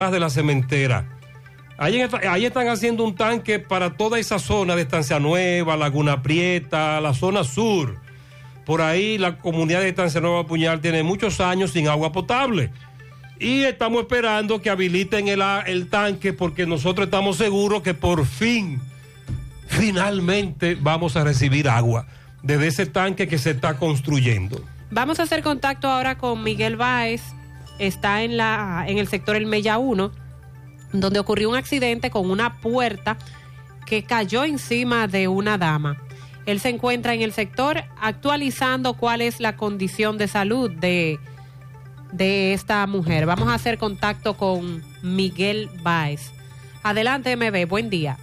de la cementera. Ahí están haciendo un tanque para toda esa zona de Estancia Nueva, Laguna Prieta, la zona sur. Por ahí la comunidad de Estancia Nueva Puñal tiene muchos años sin agua potable. Y estamos esperando que habiliten el tanque porque nosotros estamos seguros que por finalmente vamos a recibir agua desde ese tanque que se está construyendo. Vamos a hacer contacto ahora con Miguel Báez. Está en el sector El Mella 1, donde ocurrió un accidente con una puerta que cayó encima de una dama. Él se encuentra en el sector actualizando cuál es la condición de salud de esta mujer. Vamos a hacer contacto con Miguel Báez. Adelante, MB, buen día.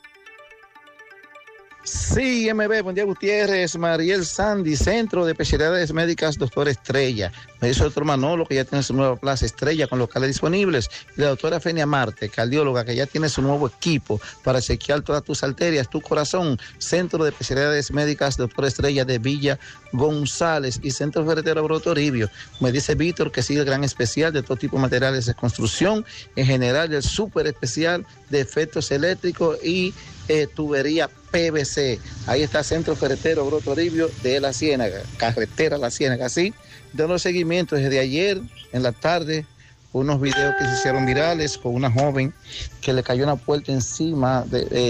Sí, MB, buen día, Gutiérrez, Mariel Sandy, Centro de Especialidades Médicas Doctor Estrella. Me dice el doctor Manolo que ya tiene su nueva plaza Estrella con locales disponibles. Y la doctora Fenia Marte, cardióloga, que ya tiene su nuevo equipo para chequear todas tus arterias, tu corazón. Centro de Especialidades Médicas Doctor Estrella de Villa González y Centro Ferretero Broto Toribio. Me dice Víctor que sigue el gran especial de todo tipo de materiales de construcción, en general el súper especial de efectos eléctricos y tubería PVC. Ahí está Centro Ferretero Broto Toribio de La Ciénaga, carretera La Ciénaga, sí, dando seguimiento desde ayer en la tarde, unos videos que se hicieron virales con una joven que le cayó una puerta encima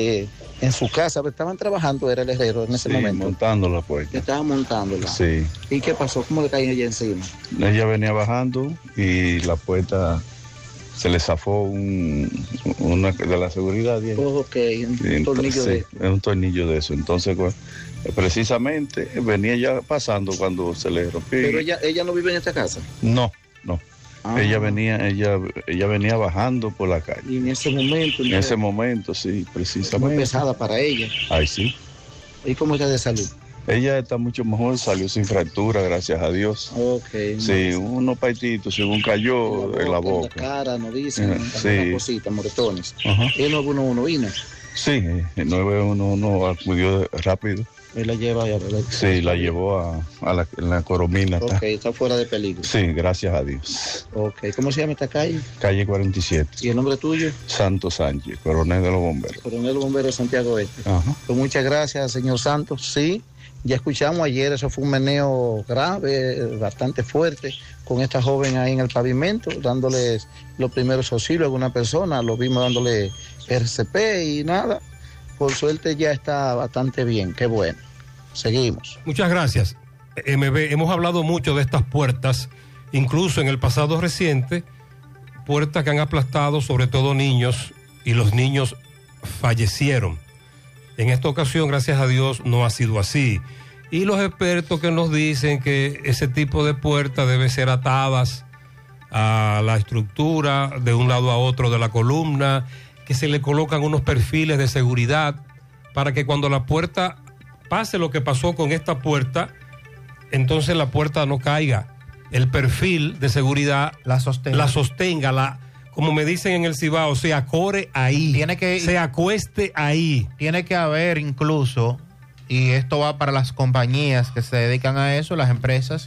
en su casa, pero estaban trabajando, era el herrero en ese momento. Montando la puerta. Estaban montándola. Sí. ¿Y qué pasó? ¿Cómo le cayó ella encima? Ella venía bajando y la puerta se le zafó una de la seguridad. Ok, un tornillo de eso. Es un tornillo de eso. Entonces, precisamente venía ya pasando cuando se le rompió. ¿Pero ella no vive en esta casa? No. Ah. Ella venía bajando por la calle. Y en ese momento. En ese momento, sí, precisamente. Muy pesada para ella. Ay, sí. ¿Y cómo está de salud? Ella está mucho mejor, salió sin fractura, gracias a Dios. Ok. Sí, unos paititos, según cayó en la boca. En la cara, no dicen, sí. Una cosita, moretones. Ajá. ¿Y el 911 vino? Sí, el 911 acudió rápido. Él la lleva a Sí, la llevó a la Coromina. Ok, está fuera de peligro. Sí, gracias a Dios. Ok, ¿cómo se llama esta calle? Calle 47. ¿Y el nombre tuyo? Santos Sánchez, coronel de los bomberos. Coronel bombero de Santiago Este. Ajá. Pues muchas gracias, señor Santos. Sí, ya escuchamos ayer, eso fue un meneo grave, bastante fuerte, con esta joven ahí en el pavimento, dándoles los primeros auxilios a alguna persona, lo vimos dándole RCP y nada. Por suerte ya está bastante bien, qué bueno. Seguimos. Muchas gracias. MB, hemos hablado mucho de estas puertas, incluso en el pasado reciente, puertas que han aplastado sobre todo niños y los niños fallecieron. En esta ocasión, gracias a Dios, no ha sido así. Y los expertos que nos dicen que ese tipo de puertas deben ser atadas a la estructura de un lado a otro de la columna, que se le colocan unos perfiles de seguridad para que cuando la puerta pase lo que pasó con esta puerta, entonces la puerta no caiga. El perfil de seguridad la sostenga, como me dicen en el Cibao, se acore ahí, se acueste ahí. Tiene que haber incluso, y esto va para las compañías que se dedican a eso, las empresas,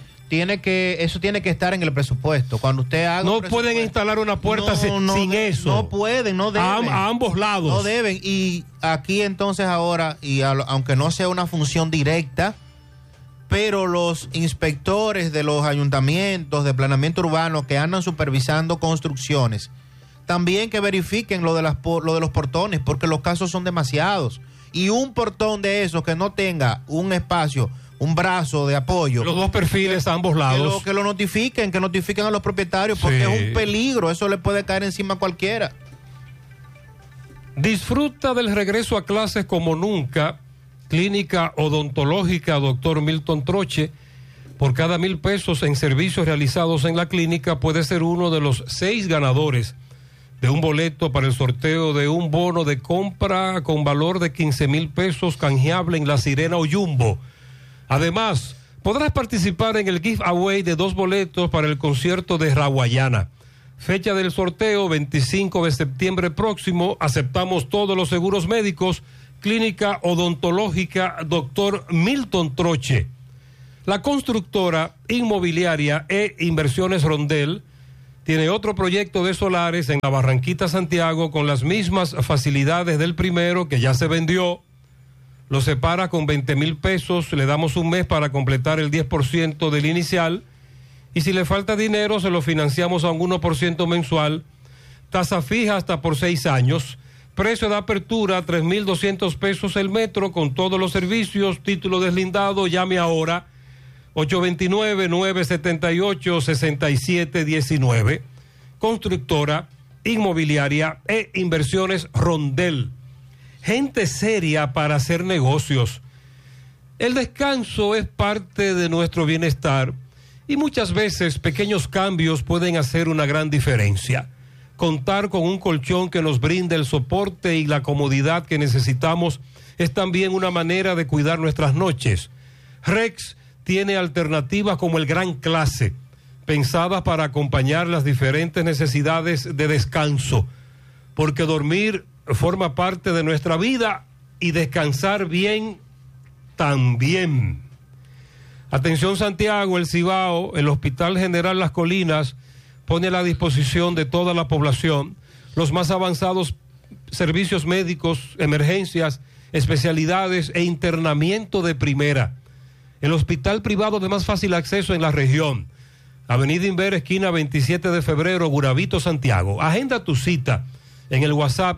eso tiene que estar en el presupuesto. Cuando usted haga no pueden instalar una puerta sin eso. No pueden, no deben. A ambos lados. No deben. Y aquí entonces ahora, aunque no sea una función directa, pero los inspectores de los ayuntamientos de planeamiento urbano que andan supervisando construcciones, también que verifiquen lo de los portones, porque los casos son demasiados. Y un portón de esos que no tenga un espacio, un brazo de apoyo. Los dos perfiles a ambos lados. Que lo notifiquen, a los propietarios, porque es un peligro, eso le puede caer encima a cualquiera. Disfruta del regreso a clases como nunca. Clínica Odontológica Dr. Milton Troche. Por cada 1,000 pesos en servicios realizados en la clínica, puede ser uno de los 6 ganadores de un boleto para el sorteo de un bono de compra con valor de 15,000 pesos canjeable en La Sirena o Jumbo. Además, podrás participar en el giveaway de 2 boletos para el concierto de Raguayana. Fecha del sorteo, 25 de septiembre próximo. Aceptamos todos los seguros médicos. Clínica Odontológica Dr. Milton Troche. La constructora inmobiliaria e Inversiones Rondel tiene otro proyecto de solares en la Barranquita, Santiago, con las mismas facilidades del primero, que ya se vendió. Lo separa con 20,000 pesos, le damos un mes para completar el 10% del inicial, y si le falta dinero se lo financiamos a un 1% mensual, tasa fija hasta por 6 años, precio de apertura 3,200 pesos el metro con todos los servicios, título deslindado. Llame ahora 829-978-6719. Constructora, inmobiliaria e inversiones Rondel. Gente seria para hacer negocios. El descanso es parte de nuestro bienestar y muchas veces pequeños cambios pueden hacer una gran diferencia. Contar con un colchón que nos brinde el soporte y la comodidad que necesitamos es también una manera de cuidar nuestras noches. Rex tiene alternativas como el Gran Clase, pensadas para acompañar las diferentes necesidades de descanso, porque dormir forma parte de nuestra vida y descansar bien también. Atención Santiago, el Cibao, el Hospital General Las Colinas pone a la disposición de toda la población los más avanzados servicios médicos, emergencias, especialidades e internamiento de primera. El hospital privado de más fácil acceso en la región. Avenida Inver, esquina 27 de febrero, Guravito, Santiago. Agenda tu cita en el WhatsApp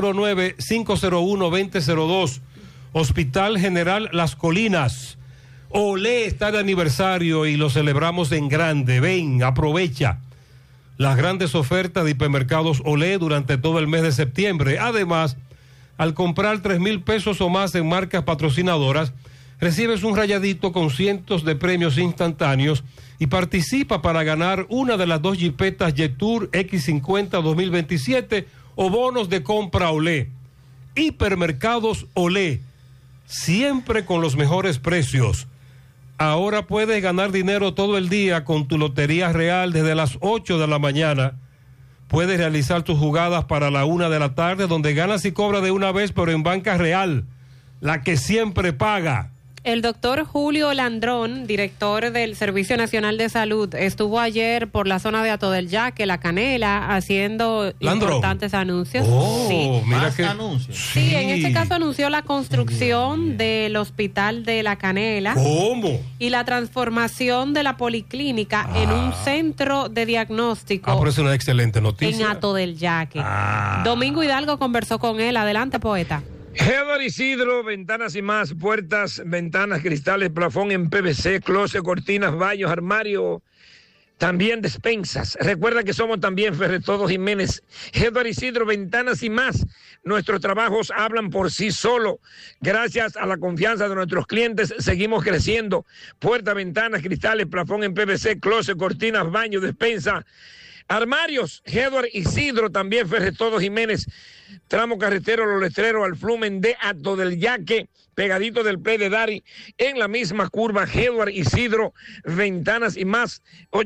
809-501-2002. Hospital General Las Colinas. Olé está de aniversario y lo celebramos en grande. Ven, aprovecha las grandes ofertas de hipermercados Olé durante todo el mes de septiembre. Además, al comprar 3,000 pesos o más en marcas patrocinadoras, recibes un rayadito con cientos de premios instantáneos y participa para ganar una de las 2 jipetas Jetour X50 2027 o bonos de compra Olé. Hipermercados Olé, siempre con los mejores precios. Ahora puedes ganar dinero todo el día con tu Lotería Real desde las 8 de la mañana. Puedes realizar tus jugadas para la 1 de la tarde, donde ganas y cobras de una vez, pero en Banca Real, la que siempre paga. El doctor Julio Landrón, director del Servicio Nacional de Salud, estuvo ayer por la zona de Hato del Yaque, La Canela, haciendo importantes anuncios. Oh, sí. Mira que anuncios. Sí, en este caso anunció la construcción del hospital de La Canela. ¿Cómo? Y la transformación de la policlínica en un centro de diagnóstico. Pero es una excelente noticia. En Hato del Yaque. Domingo Hidalgo conversó con él. Adelante, poeta. Edward Isidro, ventanas y más, puertas, ventanas, cristales, plafón en PVC, closet, cortinas, baños, armario, también despensas. Recuerda que somos también Ferretodo Jiménez. Edward Isidro, ventanas y más. Nuestros trabajos hablan por sí solo. Gracias a la confianza de nuestros clientes, seguimos creciendo. Puertas, ventanas, cristales, plafón en PVC, closet, cortinas, baños, despensa, armarios. Edward Isidro, también Ferretodo Jiménez. Tramo carretero Los Letreros al Flumen de Hato del Yaque, pegadito del Play de Dari, en la misma curva. Edward Isidro, ventanas y más,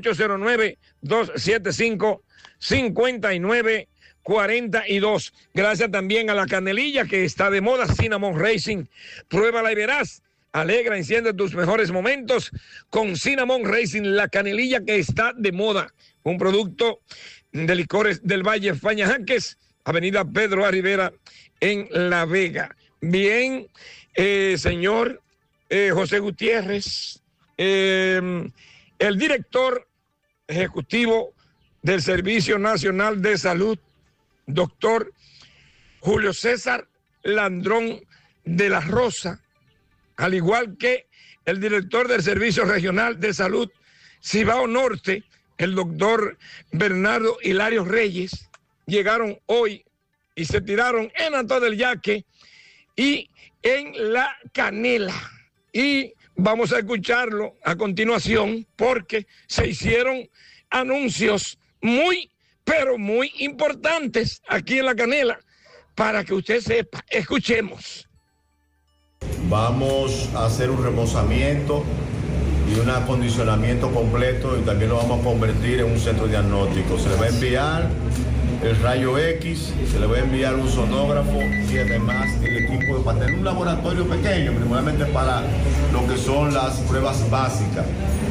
809-275-5942. Gracias también a la canelilla que está de moda, Cinnamon Racing. Pruébala y verás. Alegra, enciende tus mejores momentos con Cinnamon Racing, la canelilla que está de moda. Un producto de Licores del Valle, Faña Jaques, Avenida Pedro A. Rivera en La Vega. Bien, señor José Gutiérrez, el director ejecutivo del Servicio Nacional de Salud, doctor Julio César Landrón de la Rosa, al igual que el director del Servicio Regional de Salud Cibao Norte, el doctor Bernardo Hilario Reyes, llegaron hoy y se tiraron en Hato del Yaque y en La Canela. Y vamos a escucharlo a continuación porque se hicieron anuncios muy, pero muy importantes aquí en La Canela para que usted sepa. Escuchemos. Vamos a hacer un remozamiento y un acondicionamiento completo y también lo vamos a convertir en un centro diagnóstico. Se le va a enviar el rayo X, se le va a enviar un sonógrafo y además el equipo para tener un laboratorio pequeño, primordialmente para lo que son las pruebas básicas.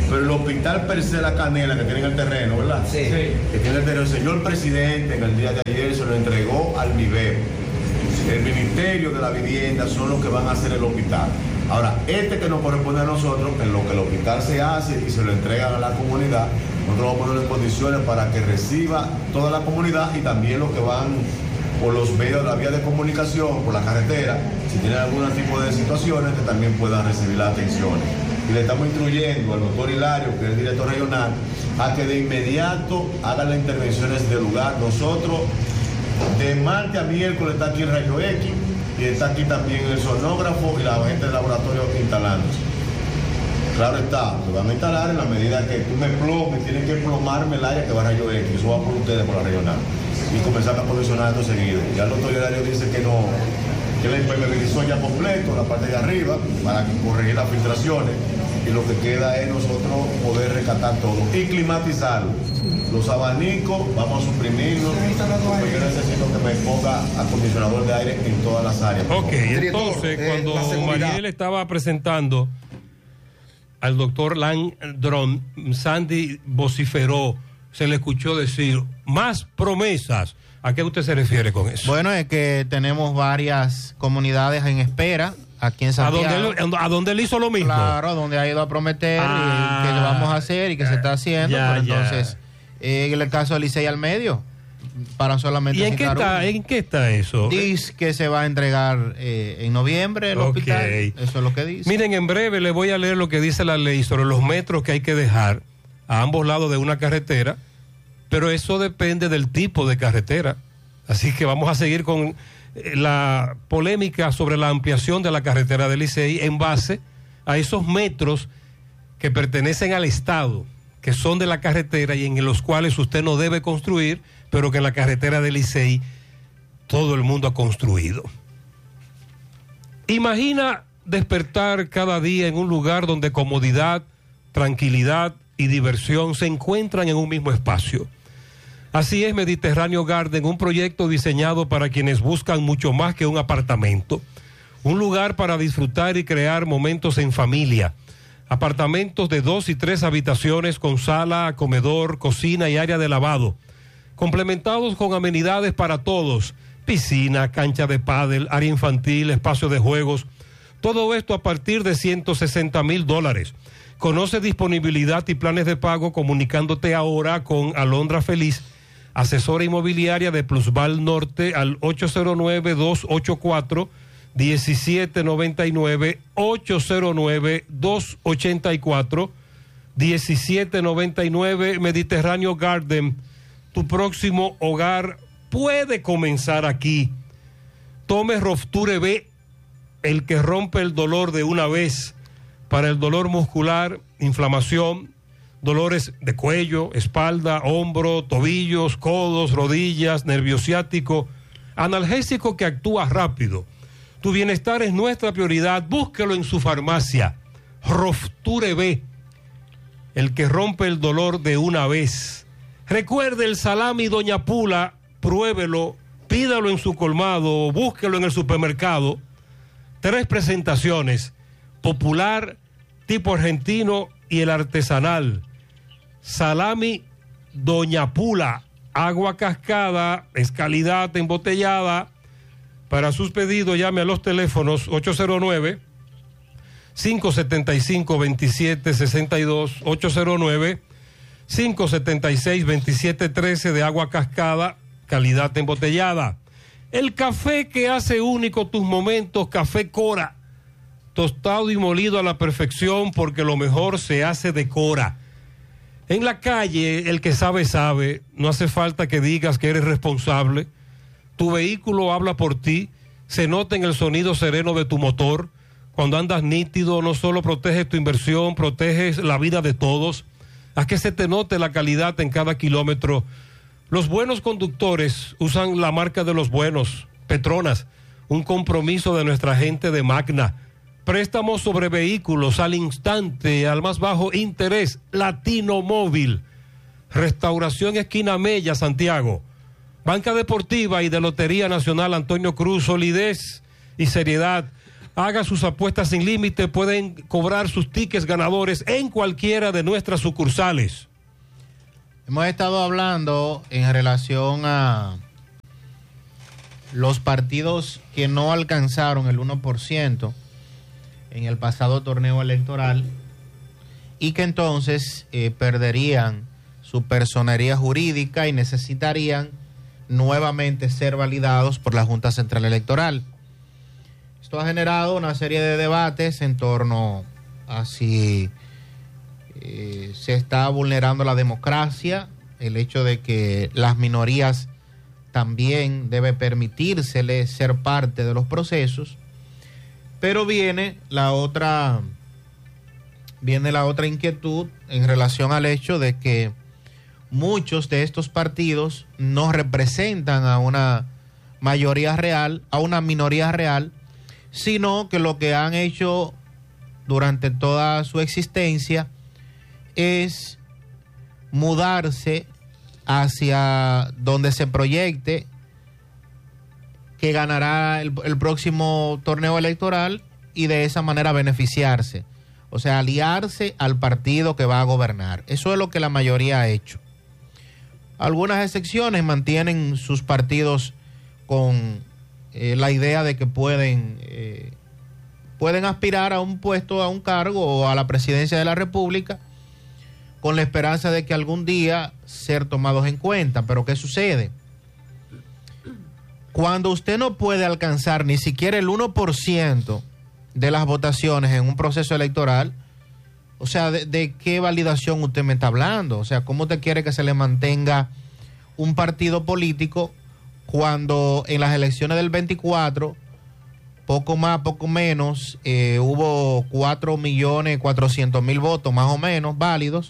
Pero el hospital per se La Canela, que tiene el terreno, ¿verdad? Sí. Que tiene el terreno, el señor presidente en el día de ayer se lo entregó al MIBEP. El Ministerio de la Vivienda son los que van a hacer el hospital. Ahora, que nos corresponde a nosotros, en lo que el hospital se hace y se lo entregan a la comunidad, nosotros vamos a ponerlo en condiciones para que reciba toda la comunidad y también los que van por los medios de la vía de comunicación, por la carretera, si tienen algún tipo de situaciones, que también puedan recibir las atenciones. Y le estamos instruyendo al doctor Hilario, que es el director regional, a que de inmediato hagan las intervenciones del lugar. Nosotros, de martes a miércoles, está aquí el Rayo X y está aquí también el sonógrafo y la gente del laboratorio instalándose. Claro está, se van a instalar en la medida que tú me plomes, tienes que plomarme el área que va a Rayo X, eso va por ustedes, por la regional. Y comenzar a acondicionar esto seguido. Ya el doctor Hilario dice que no, que la impermeabilizó ya completo, la parte de arriba, para corregir las filtraciones, y lo que queda es nosotros poder rescatar todo y climatizarlo. Los abanicos, vamos a suprimirlos, porque yo necesito que me ponga acondicionador de aire en todas las áreas. Ok, entonces, cuando Mariel estaba presentando al doctor Landron, Sandy vociferó, se le escuchó decir, más promesas. ¿A qué usted se refiere con eso? Bueno, es que tenemos varias comunidades en espera aquí en Santiago. ¿A dónde él hizo lo mismo? Claro, donde ha ido a prometer que lo vamos a hacer y que se está haciendo. Pero entonces, en el caso de Licey al medio, para solamente... ¿Y en qué está eso? Dice que se va a entregar en noviembre el hospital. Eso es lo que dice. Miren, en breve le voy a leer lo que dice la ley sobre los metros que hay que dejar a ambos lados de una carretera, pero eso depende del tipo de carretera. Así que vamos a seguir con la polémica sobre la ampliación de la carretera de Licey en base a esos metros que pertenecen al Estado, que son de la carretera y en los cuales usted no debe construir, pero que en la carretera de Licey todo el mundo ha construido. Imagina despertar cada día en un lugar donde comodidad, tranquilidad y diversión se encuentran en un mismo espacio. Así es Mediterráneo Garden, un proyecto diseñado para quienes buscan mucho más que un apartamento. Un lugar para disfrutar y crear momentos en familia. Apartamentos de 2 y 3 habitaciones con sala, comedor, cocina y área de lavado. Complementados con amenidades para todos. Piscina, cancha de pádel, área infantil, espacio de juegos. Todo esto a partir de $160,000. Conoce disponibilidad y planes de pago comunicándote ahora con Alondra Feliz, asesora inmobiliaria de Plusval Norte, al 809-284-1799, 809-284-1799. Mediterráneo Garden, tu próximo hogar puede comenzar aquí. Tome Rofture B, el que rompe el dolor de una vez, para el dolor muscular, inflamación, dolores de cuello, espalda, hombro, tobillos, codos, rodillas, nervio ciático, analgésico que actúa rápido. Tu bienestar es nuestra prioridad, búsquelo en su farmacia. Rofture B, el que rompe el dolor de una vez. Recuerde el salami Doña Pula, pruébelo, pídalo en su colmado, búsquelo en el supermercado. 3 presentaciones: popular, tipo argentino y el artesanal. Salami Doña Pula, agua cascada, es calidad embotellada. Para sus pedidos llame a los teléfonos 809-575-2762, 809-576-2713 de agua cascada, calidad embotellada. El café que hace único tus momentos, Café Cora, tostado y molido a la perfección, porque lo mejor se hace de Cora. En la calle, el que sabe, sabe. No hace falta que digas que eres responsable. Tu vehículo habla por ti. Se nota en el sonido sereno de tu motor. Cuando andas nítido, no solo proteges tu inversión, proteges la vida de todos. Haz que se te note la calidad en cada kilómetro. Los buenos conductores usan la marca de los buenos. Petronas, un compromiso de nuestra gente de Magna. Préstamos sobre vehículos al instante, al más bajo interés. Latino Móvil. Restauración Esquina Mella, Santiago. Banca Deportiva y de Lotería Nacional Antonio Cruz, solidez y seriedad. Haga sus apuestas sin límite, pueden cobrar sus tickets ganadores en cualquiera de nuestras sucursales. Hemos estado hablando en relación a los partidos que no alcanzaron el 1% en el pasado torneo electoral y que entonces perderían su personería jurídica y necesitarían nuevamente ser validados por la Junta Central Electoral. Esto ha generado una serie de debates en torno a si se está vulnerando la democracia, el hecho de que las minorías también debe permitírseles ser parte de los procesos, pero viene la otra inquietud en relación al hecho de que muchos de estos partidos no representan a una mayoría real, a una minoría real, sino que lo que han hecho durante toda su existencia es mudarse hacia donde se proyecte que ganará el próximo torneo electoral y de esa manera beneficiarse, o sea, aliarse al partido que va a gobernar. Eso es lo que la mayoría ha hecho. Algunas excepciones mantienen sus partidos con la idea de que pueden aspirar a un puesto, a un cargo o a la presidencia de la República con la esperanza de que algún día ser tomados en cuenta. Pero ¿qué sucede? Cuando usted no puede alcanzar ni siquiera el 1% de las votaciones en un proceso electoral, o sea, ¿de qué validación usted me está hablando? O sea, ¿cómo usted quiere que se le mantenga un partido político cuando en las elecciones del 24, poco más, poco menos, hubo 4.400.000 votos más o menos válidos?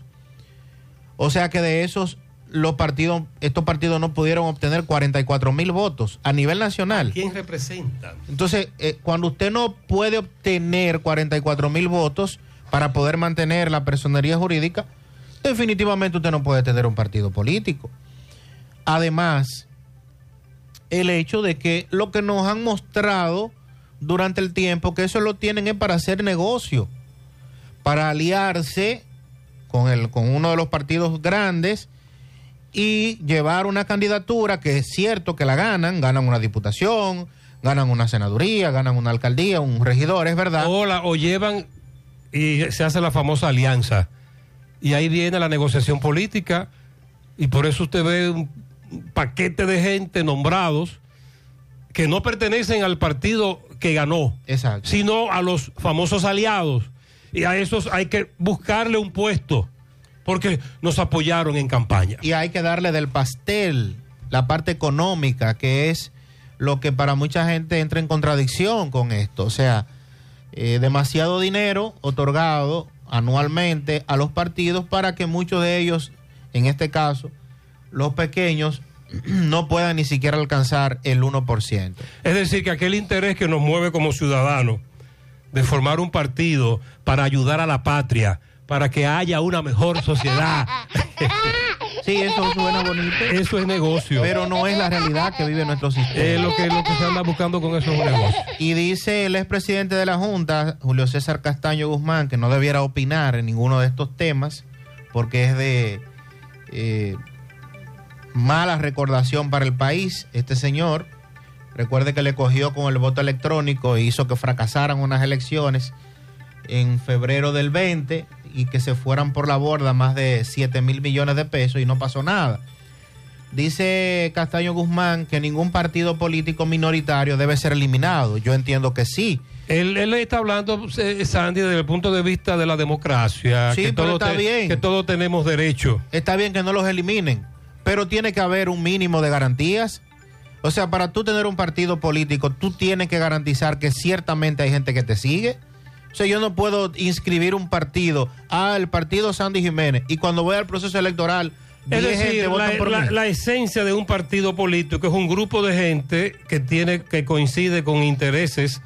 O sea que de esos estos partidos no pudieron obtener 44.000 votos a nivel nacional. ¿Quién representa? Entonces, cuando usted no puede obtener 44.000 votos para poder mantener la personería jurídica, definitivamente usted no puede tener un partido político. Además, el hecho de que lo que nos han mostrado durante el tiempo, que eso lo tienen es para hacer negocio, para aliarse con uno de los partidos grandes y llevar una candidatura que es cierto que la ganan una diputación, ganan una senaduría, ganan una alcaldía, un regidor, es verdad. O llevan y se hace la famosa alianza. Y ahí viene la negociación política y por eso usted ve un paquete de gente nombrados que no pertenecen al partido que ganó, exacto, sino a los famosos aliados. Y a esos hay que buscarle un puesto porque nos apoyaron en campaña. Y hay que darle del pastel la parte económica, que es lo que para mucha gente entra en contradicción con esto. O sea, demasiado dinero otorgado anualmente a los partidos para que muchos de ellos, en este caso, los pequeños, no puedan ni siquiera alcanzar el 1%. Es decir, que aquel interés que nos mueve como ciudadanos de formar un partido para ayudar a la patria, para que haya una mejor sociedad. Sí, eso suena bonito. Eso es negocio. Pero no es la realidad que vive nuestro sistema. Lo que se anda buscando con eso es un negocio. Y dice el expresidente de la Junta, Julio César Castaño Guzmán, que no debiera opinar en ninguno de estos temas, porque es de mala recordación para el país. Este señor, recuerde que le cogió con el voto electrónico e hizo que fracasaran unas elecciones en febrero del 20 y que se fueran por la borda más de 7.000 millones de pesos y no pasó nada. Dice Castaño Guzmán que ningún partido político minoritario debe ser eliminado. Yo entiendo que sí. Él está hablando, Sandy, desde el punto de vista de la democracia. Sí, que pero está bien. Que todos tenemos derecho. Está bien que no los eliminen, pero tiene que haber un mínimo de garantías. O sea, para tú tener un partido político, tú tienes que garantizar que ciertamente hay gente que te sigue. O sea, yo no puedo inscribir un partido, el partido Sandy Jiménez, y cuando voy al proceso electoral, es decir, la esencia de un partido político es un grupo de gente que coincide con intereses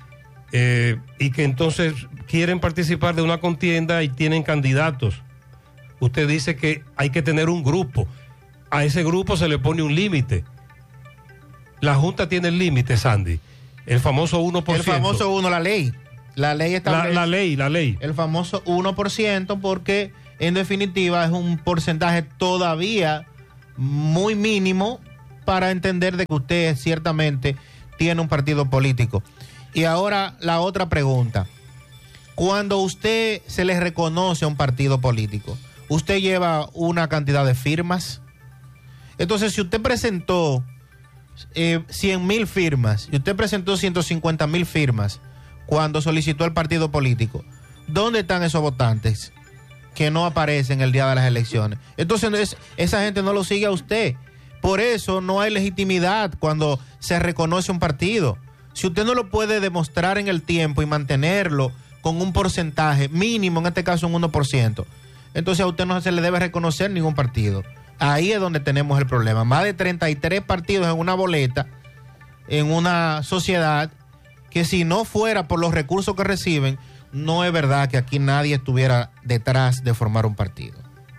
y que entonces quieren participar de una contienda y tienen candidatos. Usted dice que hay que tener un grupo. A ese grupo se le pone un límite. La Junta tiene el límite, Sandy. El famoso 1%. El famoso 1%, la ley. La ley establece. La ley. El famoso 1%, porque en definitiva es un porcentaje todavía muy mínimo para entender de que usted ciertamente tiene un partido político. Y ahora la otra pregunta. Cuando usted se le reconoce a un partido político, ¿usted lleva una cantidad de firmas? Entonces, si usted presentó 100,000 firmas y usted presentó 150,000 firmas cuando solicitó el partido político, ¿dónde están esos votantes que no aparecen el día de las elecciones? Entonces, esa gente no lo sigue a usted. Por eso no hay legitimidad cuando se reconoce un partido. Si usted no lo puede demostrar en el tiempo y mantenerlo con un porcentaje mínimo, en este caso un 1%, entonces a usted no se le debe reconocer ningún partido. Ahí es donde tenemos el problema. Más de 33 partidos en una boleta, en una sociedad que si no fuera por los recursos que reciben, no es verdad que aquí nadie estuviera detrás de formar un partido.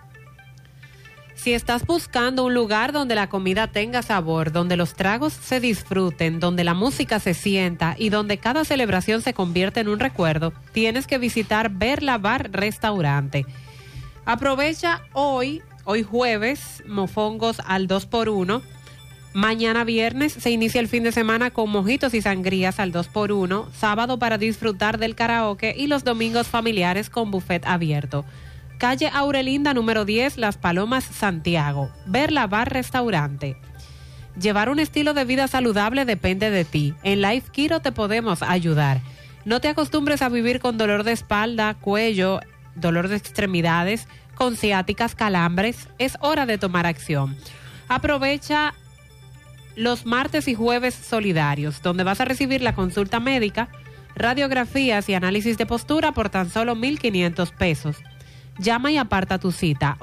Si estás buscando un lugar donde la comida tenga sabor, donde los tragos se disfruten, donde la música se sienta y donde cada celebración se convierte en un recuerdo, tienes que visitar Verla Bar Restaurante. Aprovecha hoy jueves, mofongos al 2x1. Mañana viernes se inicia el fin de semana con mojitos y sangrías al 2x1. Sábado para disfrutar del karaoke y los domingos familiares con buffet abierto. Calle Aurelinda, número 10, Las Palomas, Santiago. Verla Bar Restaurante. Llevar un estilo de vida saludable depende de ti. En Life Keto te podemos ayudar. No te acostumbres a vivir con dolor de espalda, cuello, dolor de extremidades, con ciáticas, calambres. Es hora de tomar acción. Aprovecha los martes y jueves solidarios, donde vas a recibir la consulta médica, radiografías y análisis de postura por tan solo $1,500. Llama y aparta tu cita,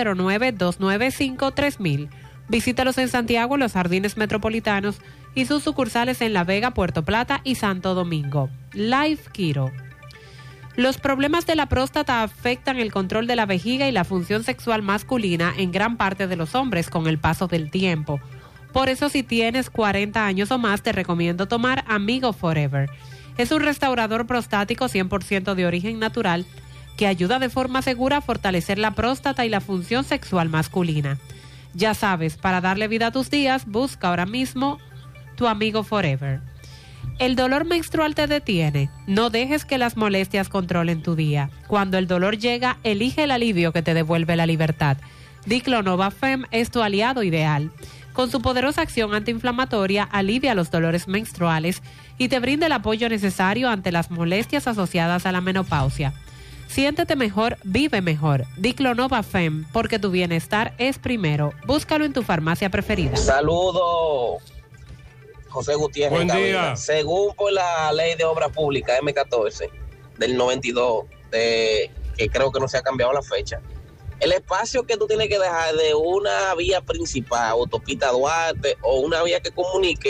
809-295-3000. Visítalos en Santiago, en los Jardines Metropolitanos y sus sucursales en La Vega, Puerto Plata y Santo Domingo. Life Keto. Los problemas de la próstata afectan el control de la vejiga y la función sexual masculina en gran parte de los hombres con el paso del tiempo. Por eso, si tienes 40 años o más, te recomiendo tomar Amigo Forever. Es un restaurador prostático 100% de origen natural que ayuda de forma segura a fortalecer la próstata y la función sexual masculina. Ya sabes, para darle vida a tus días, busca ahora mismo tu Amigo Forever. ¿El dolor menstrual te detiene? No dejes que las molestias controlen tu día. Cuando el dolor llega, elige el alivio que te devuelve la libertad. Diclonova Fem es tu aliado ideal. Con su poderosa acción antiinflamatoria, alivia los dolores menstruales y te brinda el apoyo necesario ante las molestias asociadas a la menopausia. Siéntete mejor, vive mejor. Diclonova Fem, porque tu bienestar es primero. Búscalo en tu farmacia preferida. Saludos, José Gutiérrez. Buen día. Según por la ley de obra pública M14 del 92, que creo que no se ha cambiado la fecha, el espacio que tú tienes que dejar de una vía principal, autopista Duarte, o una vía que comunique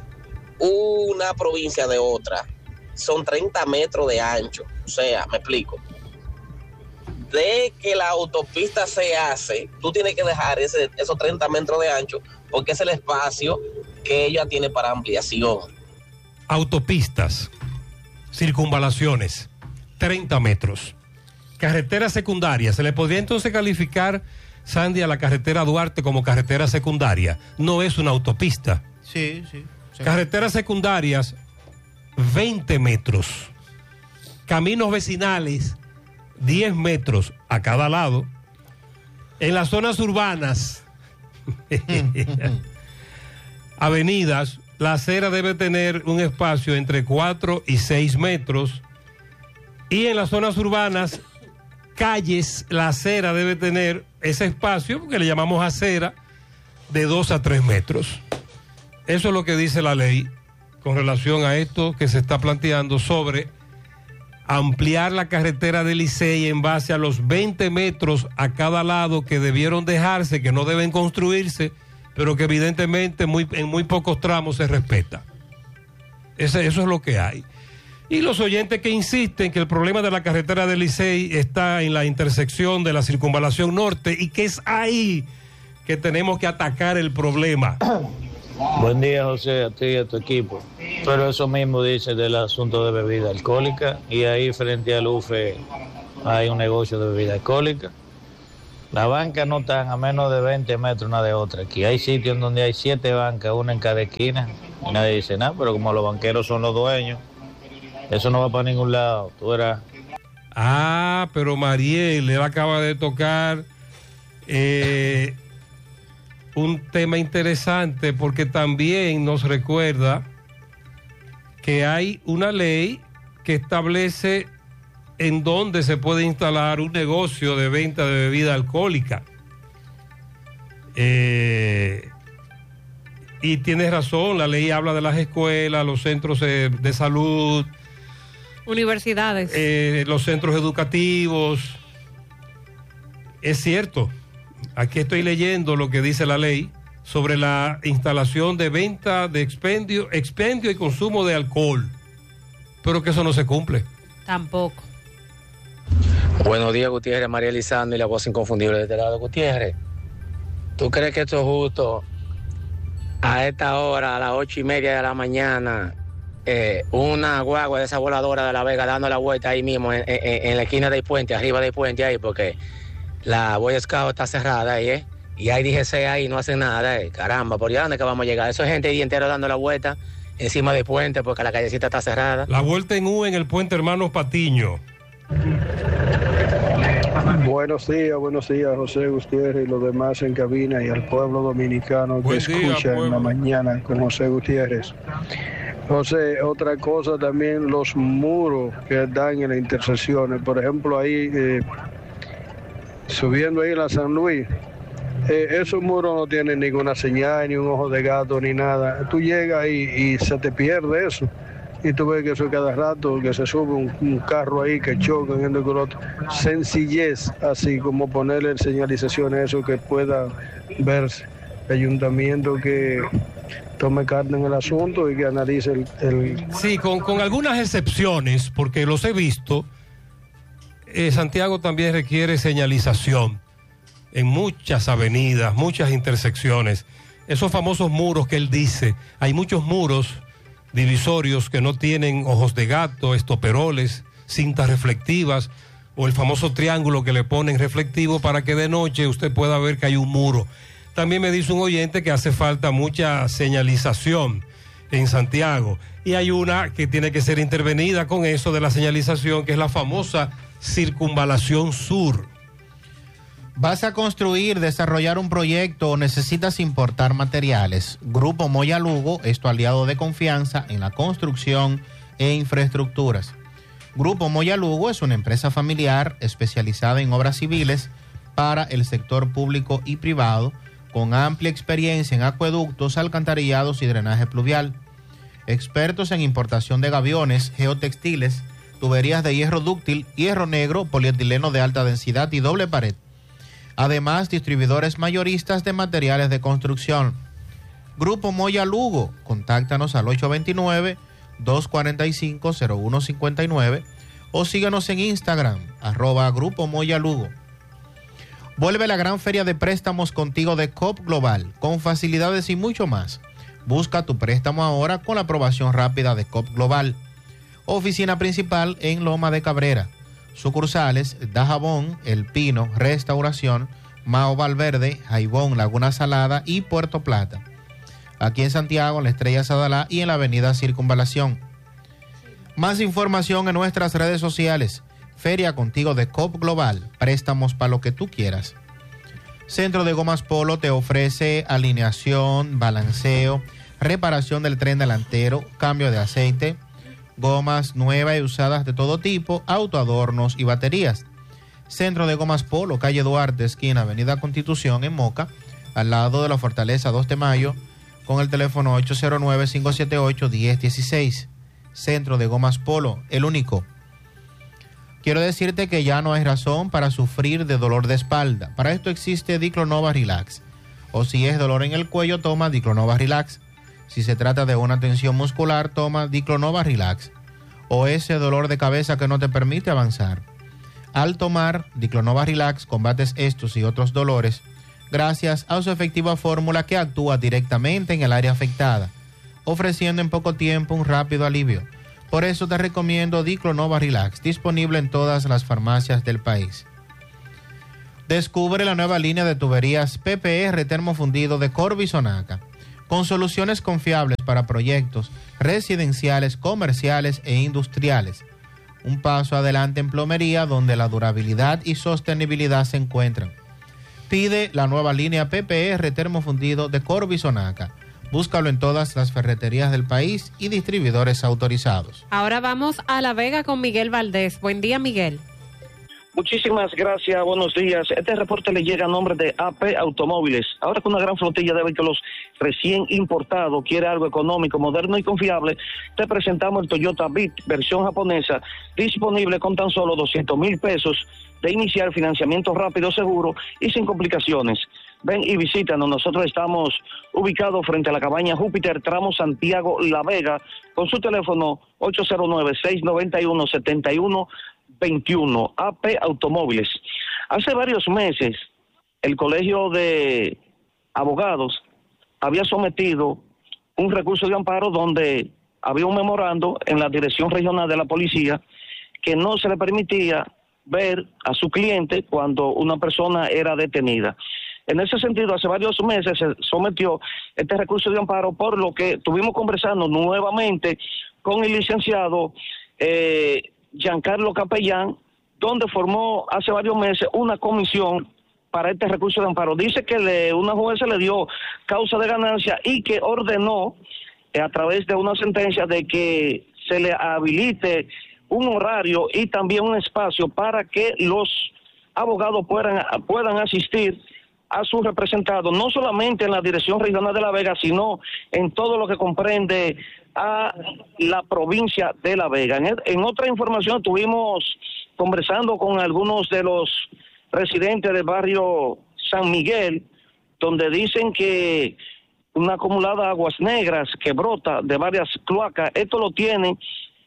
una provincia de otra, son 30 metros de ancho. O sea, me explico. De que la autopista se hace, tú tienes que dejar esos 30 metros de ancho, porque es el espacio que ella tiene para ampliación. Autopistas, circunvalaciones, 30 metros. Carretera secundaria, ¿se le podría entonces calificar, Sandy, a la carretera Duarte como carretera secundaria? No es una autopista. Sí. Carreteras secundarias, 20 metros. Caminos vecinales, 10 metros a cada lado. En las zonas urbanas, avenidas, la acera debe tener un espacio entre 4 y 6 metros. Y en las zonas urbanas, calles, la acera debe tener ese espacio, que le llamamos acera, de 2 a 3 metros. Eso es lo que dice la ley con relación a esto que se está planteando sobre ampliar la carretera del Licey en base a los 20 metros a cada lado que debieron dejarse, que no deben construirse, pero que evidentemente en muy pocos tramos se respeta. Eso es lo que hay. Y los oyentes que insisten que el problema de la carretera del Licey está en la intersección de la circunvalación norte y que es ahí que tenemos que atacar el problema. Buen día, José, a ti y a tu equipo. Pero eso mismo dice del asunto de bebida alcohólica, y ahí frente al UFE hay un negocio de bebida alcohólica. Las bancas no están a menos de 20 metros una de otra. Aquí hay sitios donde hay 7 bancas, una en cada esquina, y nadie dice nada, pero como los banqueros son los dueños, eso no va para ningún lado. Tú verás. Ah, pero Mariel, él acaba de tocar un tema interesante, porque también nos recuerda que hay una ley que establece en dónde se puede instalar un negocio de venta de bebida alcohólica. Y tienes razón, la ley habla de las escuelas, los centros de salud, universidades, los centros educativos. Es cierto, aquí estoy leyendo lo que dice la ley sobre la instalación de venta, de expendio y consumo de alcohol, pero que eso no se cumple. Tampoco. Buenos días, Gutiérrez, María Elizando y la voz inconfundible de este lado. Gutiérrez, ¿tú crees que esto es justo a esta hora, a las 8:30 de la mañana, una guagua de esa voladora de La Vega dando la vuelta ahí mismo en la esquina del puente, arriba del puente ahí, porque la Boy Scout está cerrada ahí, y hay DGC ahí, no hacen nada, caramba, ¿por dónde que vamos a llegar? Eso es gente el día entero dando la vuelta encima del puente porque la callecita está cerrada. La vuelta en U en el puente Hermanos Patiño. Buenos días, José Gutiérrez y los demás en cabina, y al pueblo dominicano que escucha en la mañana con José Gutiérrez. José, otra cosa también, los muros que dan en las intersecciones, por ejemplo ahí, subiendo ahí en la San Luis, esos muros no tienen ninguna señal, ni un ojo de gato, ni nada. Tú llegas ahí y se te pierde eso. Y tú ves que eso cada rato, que se sube un carro ahí, que choca en el otro. Sencillez, así como ponerle señalización a eso que pueda verse. El ayuntamiento que tome carta en el asunto y que analice el... Sí, con algunas excepciones, porque los he visto. Santiago también requiere señalización en muchas avenidas, muchas intersecciones. Esos famosos muros que él dice, hay muchos muros divisorios que no tienen ojos de gato, estoperoles, cintas reflectivas, o el famoso triángulo que le ponen reflectivo para que de noche usted pueda ver que hay un muro. También me dice un oyente que hace falta mucha señalización en Santiago, y hay una que tiene que ser intervenida con eso de la señalización, que es la famosa Circunvalación Sur. ¿Vas a construir, desarrollar un proyecto o necesitas importar materiales? Grupo Moya Lugo es tu aliado de confianza en la construcción e infraestructuras. Grupo Moya Lugo es una empresa familiar especializada en obras civiles para el sector público y privado, con amplia experiencia en acueductos, alcantarillados y drenaje pluvial. Expertos en importación de gaviones, geotextiles, tuberías de hierro dúctil, hierro negro, polietileno de alta densidad y doble pared. Además, distribuidores mayoristas de materiales de construcción. Grupo Moya Lugo, contáctanos al 829-245-0159 o síganos en Instagram, @Grupo Moya Lugo. Vuelve la gran feria de préstamos contigo de COP Global, con facilidades y mucho más. Busca tu préstamo ahora con la aprobación rápida de COP Global. Oficina principal en Loma de Cabrera. Sucursales: Dajabón, El Pino, Restauración, Mao Valverde, Jaibón, Laguna Salada y Puerto Plata. Aquí en Santiago, en la Estrella Sadalá y en la avenida Circunvalación. Más información en nuestras redes sociales. Feria contigo de COP Global. Préstamos para lo que tú quieras. Centro de Gomas Polo te ofrece alineación, balanceo, reparación del tren delantero, cambio de aceite, gomas nuevas y usadas de todo tipo, autoadornos y baterías. Centro de Gomas Polo, calle Duarte, esquina Avenida Constitución, en Moca, al lado de la Fortaleza 2 de Mayo, con el teléfono 809-578-1016. Centro de Gomas Polo, el único. Quiero decirte que ya no hay razón para sufrir de dolor de espalda. Para esto existe Diclonova Relax. O si es dolor en el cuello, toma Diclonova Relax. Si se trata de una tensión muscular, toma Diclonova Relax. O ese dolor de cabeza que no te permite avanzar. Al tomar Diclonova Relax, combates estos y otros dolores gracias a su efectiva fórmula que actúa directamente en el área afectada, ofreciendo en poco tiempo un rápido alivio. Por eso te recomiendo Diclonova Relax, disponible en todas las farmacias del país. Descubre la nueva línea de tuberías PPR termofundido de Corby Sonaca, con soluciones confiables para proyectos residenciales, comerciales e industriales. Un paso adelante en plomería, donde la durabilidad y sostenibilidad se encuentran. Pide la nueva línea PPR termofundido de Corby Sonaca. Búscalo en todas las ferreterías del país y distribuidores autorizados. Ahora vamos a La Vega con Miguel Valdés. Buen día, Miguel. Muchísimas gracias, buenos días. Este reporte le llega a nombre de AP Automóviles. Ahora con una gran flotilla de vehículos recién importados, quiere algo económico, moderno y confiable, te presentamos el Toyota Beat, versión japonesa, disponible con tan solo 200,000 pesos de iniciar financiamiento rápido, seguro y sin complicaciones. Ven y visítanos. Nosotros estamos ubicados frente a la cabaña Júpiter, tramo Santiago La Vega, con su teléfono 809-691-7121, AP Automóviles. Hace varios meses, el Colegio de Abogados había sometido un recurso de amparo donde había un memorando en la Dirección Regional de la Policía que no se le permitía ver a su cliente cuando una persona era detenida. En ese sentido, hace varios meses se sometió este recurso de amparo, por lo que estuvimos conversando nuevamente con el licenciado Giancarlo Capellán, donde formó hace varios meses una comisión para este recurso de amparo. Dice que una jueza le dio causa de ganancia y que ordenó a través de una sentencia de que se le habilite un horario y también un espacio para que los abogados puedan asistir a sus representados, no solamente en la Dirección Regional de La Vega, sino en todo lo que comprende a la provincia de La Vega. En otra información, estuvimos conversando con algunos de los residentes del barrio San Miguel, donde dicen que una acumulada de aguas negras que brota de varias cloacas, esto lo tienen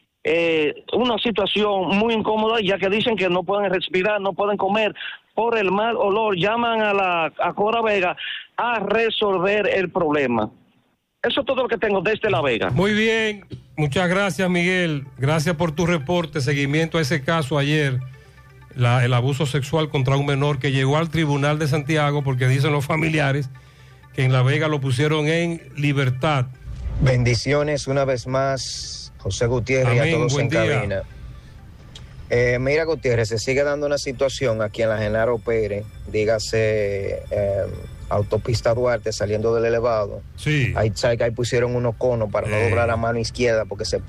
una situación muy incómoda, ya que dicen que no pueden respirar, no pueden comer por el mal olor. Llaman a Cora Vega a resolver el problema. Eso es todo lo que tengo desde La Vega. Muy bien, muchas gracias, Miguel. Gracias por tu reporte, seguimiento a ese caso ayer, el abuso sexual contra un menor que llegó al Tribunal de Santiago, porque dicen los familiares que en La Vega lo pusieron en libertad. Bendiciones una vez más, José Gutiérrez. Amén, y a todos en cabina. Mira, Gutiérrez, se sigue dando una situación aquí en la Genaro Pérez, dígase autopista Duarte, saliendo del elevado. Sí. Ahí pusieron unos conos para no doblar a mano izquierda, porque se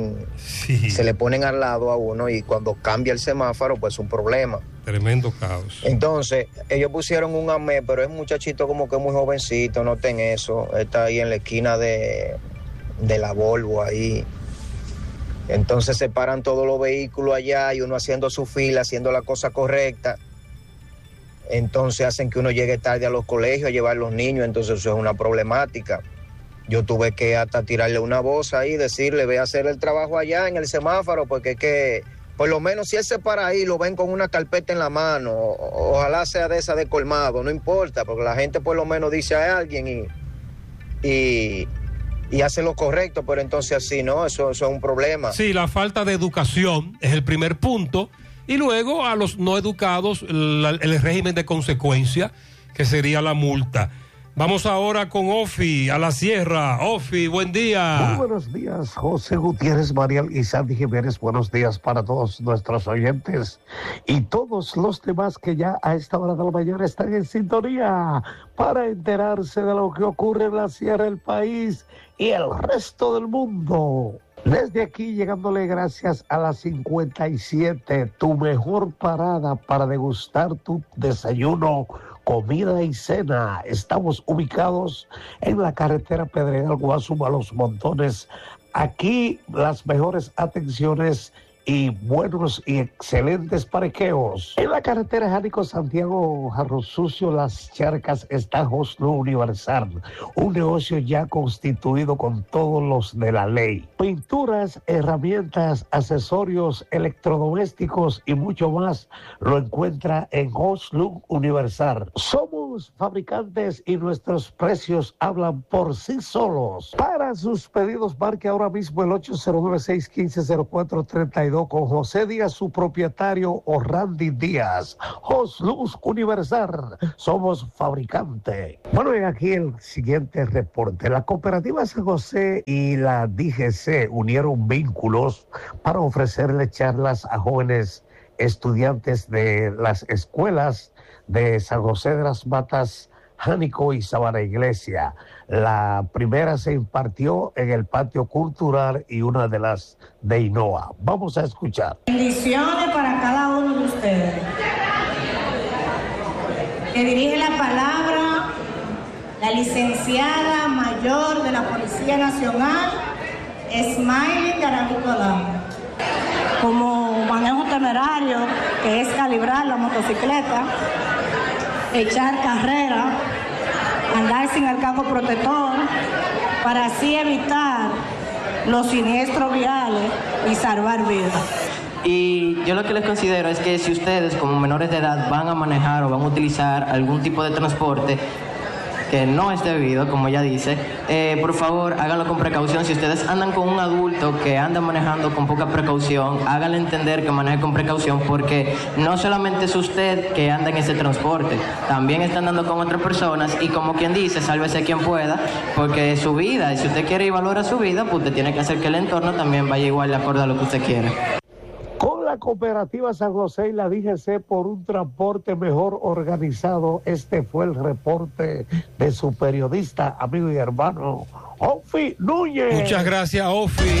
le ponen al lado a uno, y cuando cambia el semáforo, pues es un problema. Tremendo caos. Entonces, ellos pusieron un AME, pero es un muchachito como que muy jovencito, noten eso. Está ahí en la esquina de la Volvo, ahí. Entonces se paran todos los vehículos allá y uno haciendo su fila, haciendo la cosa correcta. Entonces hacen que uno llegue tarde a los colegios a llevar los niños, entonces eso es una problemática. Yo tuve que hasta tirarle una voz ahí, decirle, ve a hacer el trabajo allá en el semáforo, porque es que, por lo menos si él se para ahí, lo ven con una carpeta en la mano, ojalá sea de esa de colmado, no importa, porque la gente por lo menos dice a alguien y hace lo correcto, pero entonces así no, eso es un problema. Sí, la falta de educación es el primer punto, y luego a los no educados el régimen de consecuencia, que sería la multa. Vamos ahora con Ofi, a la sierra. Ofi, buen día. Muy buenos días, José Gutiérrez, Mariel y Sandy Jiménez. Buenos días para todos nuestros oyentes y todos los demás que ya a esta hora de la mañana están en sintonía para enterarse de lo que ocurre en la sierra del país y el resto del mundo. Desde aquí, llegándole gracias a la 57, tu mejor parada para degustar tu desayuno, comida y cena. Estamos ubicados en la carretera Pedregal Guasuma, Los Montones. Aquí las mejores atenciones y buenos y excelentes parqueos. En la carretera Jánico Santiago Jarro Sucio, Las Charcas, está Hoslu Universal, un negocio ya constituido con todos los de la ley. Pinturas, herramientas, accesorios, electrodomésticos y mucho más lo encuentra en Hoslu Universal. Somos Somos fabricantes y nuestros precios hablan por sí solos. Para sus pedidos, marque ahora mismo el 809-615-0432 con José Díaz, su propietario, o Randy Díaz. Josluz Universal, somos fabricante. Bueno, y aquí el siguiente reporte. La Cooperativa San José y la DGC unieron vínculos para ofrecerle charlas a jóvenes estudiantes de las escuelas de San José de las Matas, Jánico y Sabana Iglesia. La primera se impartió en el patio cultural y una de las de Hinoa. Vamos a escuchar. Bendiciones para cada uno de ustedes. Que dirige la palabra la licenciada mayor de la Policía Nacional, Smiley Garavito. Como manejo temerario, que es calibrar la motocicleta, echar carrera, andar sin el casco protector, para así evitar los siniestros viales y salvar vidas. Y yo lo que les considero es que si ustedes como menores de edad van a manejar o van a utilizar algún tipo de transporte que no es debido, como ella dice, por favor háganlo con precaución. Si ustedes andan con un adulto que anda manejando con poca precaución, háganle entender que maneje con precaución, porque no solamente es usted que anda en ese transporte, también está andando con otras personas, y como quien dice, sálvese quien pueda, porque es su vida, y si usted quiere y valora su vida, pues usted tiene que hacer que el entorno también vaya igual de acuerdo a lo que usted quiere. Con la Cooperativa San José y la DGC por un transporte mejor organizado, este fue el reporte de su periodista, amigo y hermano, Ofi Núñez. Muchas gracias, Ofi.